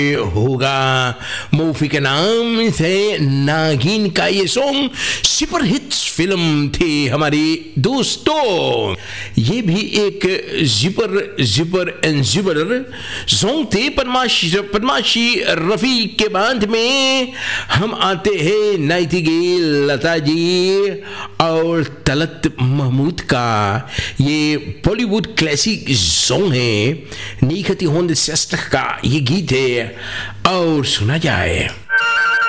होगा। मूवी के नाम से नागिन का ये सॉन्ग सुपर हिट्स फिल्म थी हमारी दोस्तों। ये भी एक जिपर एंड जिबरर सॉन्ग थे पद्माशी रफी के बाद में हम आते हैं नाइटिंगेल लता जी और तलत महमूद का ये बॉलीवुड क्लासिक सॉन्ग है। 1960 का ये गीत है और सुना जाए।